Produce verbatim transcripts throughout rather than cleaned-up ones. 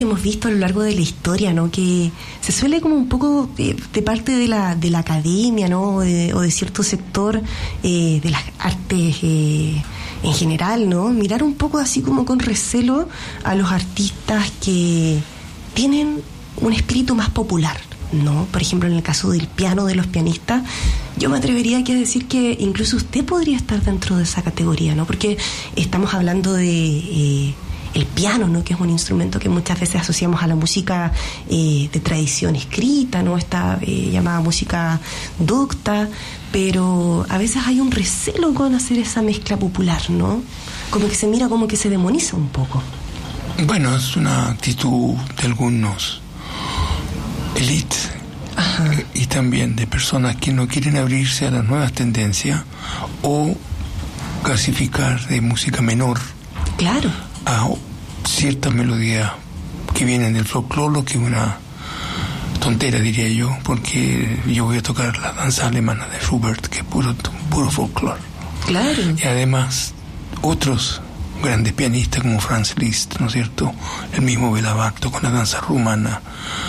hemos visto a lo largo de la historia, ¿no? Que se suele como un poco de, de parte de la de la academia, ¿no? O de, o de cierto sector eh, de las artes eh, en general, ¿no? Mirar un poco así como con recelo a los artistas que tienen un espíritu más popular, ¿no? Por ejemplo, en el caso del piano, de los pianistas, yo me atrevería aquí a decir que incluso usted podría estar dentro de esa categoría, ¿no? Porque estamos hablando de eh, el piano, ¿no? Que es un instrumento que muchas veces asociamos a la música eh, de tradición escrita, ¿no? Esta eh, llamada música docta, pero a veces hay un recelo con hacer esa mezcla popular, ¿no? Como que se mira como que se demoniza un poco. Bueno, es una actitud de algunos elite eh, y también de personas que no quieren abrirse a las nuevas tendencias o clasificar de música menor. Claro. A ciertas melodías que vienen del folclore, que es una tontera, diría yo, porque yo voy a tocar la danza alemana de Schubert, que es puro, puro folclore. Claro. Y además, otros grandes pianistas como Franz Liszt, ¿no es cierto? El mismo Béla Bartók con la danza rumana,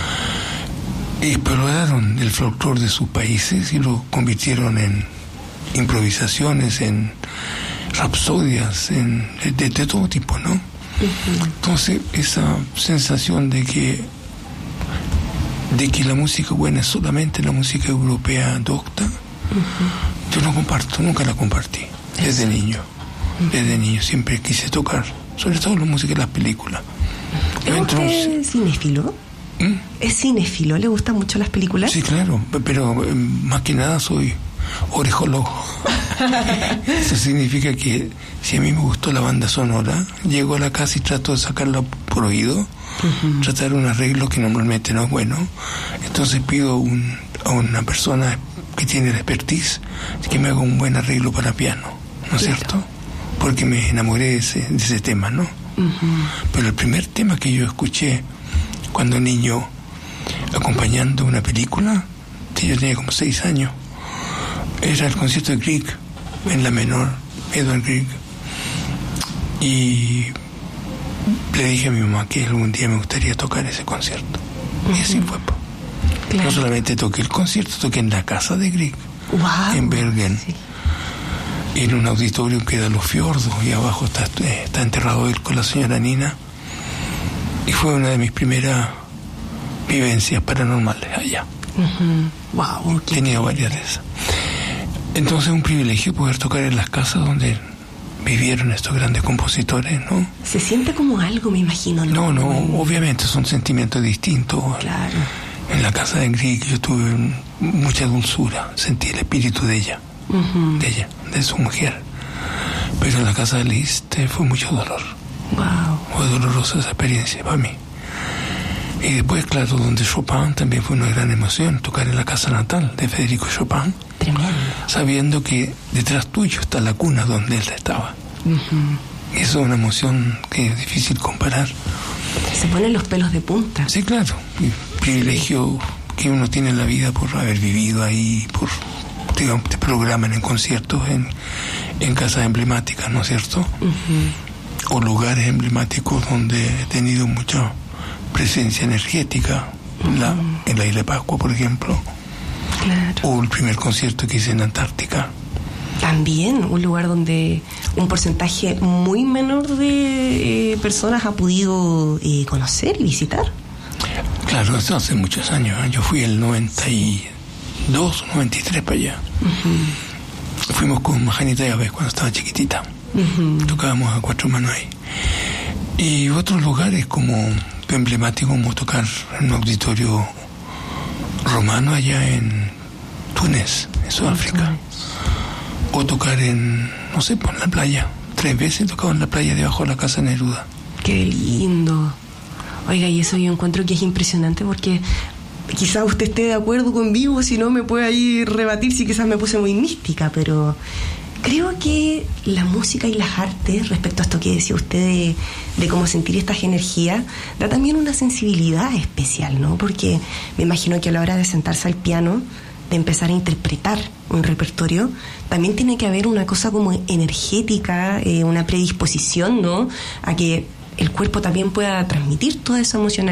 exploraron el folclore de sus países y lo convirtieron en improvisaciones, en rapsodias, en, de, de todo tipo, ¿no? Uh-huh. Entonces, esa sensación de que de que la música buena es solamente la música europea docta, uh-huh, yo no comparto, nunca la compartí, desde Exacto. niño. Desde niño siempre quise tocar, sobre todo la música de las películas. ¿Es usted cinéfilo? ¿Mm? ¿Es cinéfilo? ¿Le gustan mucho las películas? Sí, claro, pero eh, más que nada soy orejólogo. Eso significa que si a mí me gustó la banda sonora, llego a la casa y trato de sacarla por oído, uh-huh, tratar un arreglo que normalmente no es bueno. Entonces pido un, a una persona que tiene la expertise que me haga un buen arreglo para piano, ¿no es claro. cierto? Porque me enamoré de ese, de ese tema, ¿no? Uh-huh. Pero el primer tema que yo escuché cuando niño, acompañando una película, que yo tenía como seis años, era el concierto de Grieg, en la menor, Edvard Grieg. Y le dije a mi mamá que algún día me gustaría tocar ese concierto. Uh-huh. Y así fue. Claro. No solamente toqué el concierto, toqué en la casa de Grieg, wow, en Bergen. Sí. En un auditorio que da los fiordos y abajo está, está enterrado él con la señora Nina, y fue una de mis primeras vivencias paranormales allá. Uh-huh. Wow, he tenido varias de esas. Entonces un privilegio poder tocar en las casas donde vivieron estos grandes compositores, ¿no? Se siente como algo, me imagino, ¿no? No, no, obviamente son sentimientos distintos. Claro. En la casa de Grieg yo tuve un, mucha dulzura, sentí el espíritu de ella. Uh-huh. de ella, de su mujer. Pero en la casa de Liszt fue mucho dolor. Wow. Fue dolorosa esa experiencia para mí. Y después, claro, donde Chopin también fue una gran emoción, tocar en la casa natal de Federico Chopin. Tremendo. Sabiendo que detrás tuyo está la cuna donde él estaba. Uh-huh. Y eso es una emoción que es difícil comparar. Se ponen los pelos de punta. Sí, claro. El privilegio sí. que uno tiene en la vida por haber vivido ahí, por... digamos, te programan en conciertos en, en casas emblemáticas, ¿no es cierto? Uh-huh. O lugares emblemáticos donde he tenido mucha presencia energética, uh-huh, la, en la isla de Pascua, por ejemplo. Claro. O el primer concierto que hice en Antártica. También un lugar donde un porcentaje muy menor de eh, personas ha podido eh, conocer y visitar. Claro, eso hace muchos años, ¿eh? Yo fui el noventa y dos, noventa y tres para allá. Uh-huh. Fuimos con Majanita Yabes cuando estaba chiquitita. Uh-huh. Tocábamos a cuatro manos ahí. Y otros lugares como emblemáticos, como tocar en un auditorio romano allá en Túnez, en Sudáfrica. Uh-huh. O tocar en, no sé, por la playa. Tres veces he tocado en la playa debajo de la casa Neruda. Qué lindo. Oiga, y eso yo encuentro que es impresionante porque quizás usted esté de acuerdo conmigo, si no me puede ahí rebatir si quizás me puse muy mística, pero creo que la música y las artes, respecto a esto que decía usted de, de cómo sentir estas energías, da también una sensibilidad especial, ¿no? Porque me imagino que a la hora de sentarse al piano, de empezar a interpretar un repertorio, también tiene que haber una cosa como energética, eh, una predisposición, ¿no? A que el cuerpo también pueda transmitir toda esa emocionalidad